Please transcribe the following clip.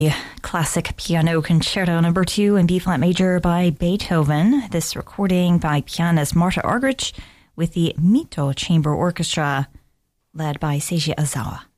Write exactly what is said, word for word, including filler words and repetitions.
Classic Piano Concerto Number two in B-flat major by Beethoven. This recording by pianist Marta Argerich with the Mito Chamber Orchestra led by Seiji Ozawa.